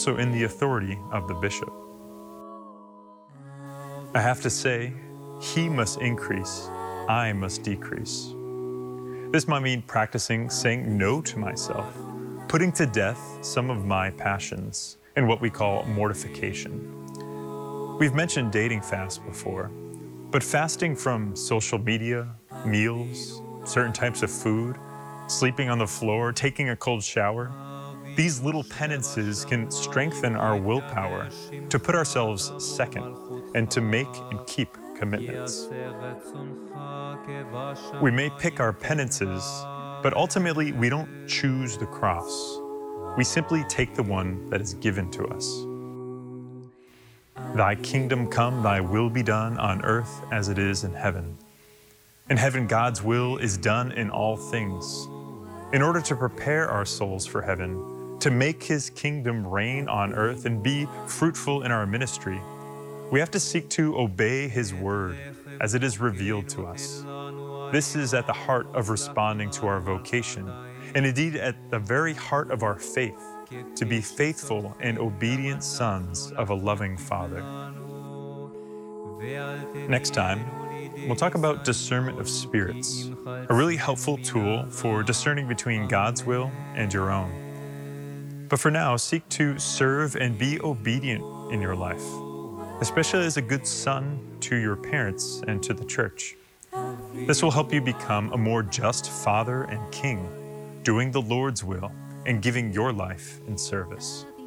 also in the authority of the bishop. I have to say, he must increase, I must decrease. This might mean practicing saying no to myself, putting to death some of my passions, and what we call mortification. We've mentioned dating fast before, but fasting from social media, meals, certain types of food, sleeping on the floor, taking a cold shower, these little penances can strengthen our willpower to put ourselves second and to make and keep commitments. We may pick our penances, but ultimately we don't choose the cross. We simply take the one that is given to us. Thy kingdom come, thy will be done on earth as it is in heaven. In heaven, God's will is done in all things. In order to prepare our souls for heaven, to make his kingdom reign on earth and be fruitful in our ministry, we have to seek to obey his word as it is revealed to us. This is at the heart of responding to our vocation, and indeed at the very heart of our faith, to be faithful and obedient sons of a loving Father. Next time, we'll talk about discernment of spirits, a really helpful tool for discerning between God's will and your own. But for now, seek to serve and be obedient in your life, especially as a good son to your parents and to the church. This will help you become a more just father and king, doing the Lord's will and giving your life in service.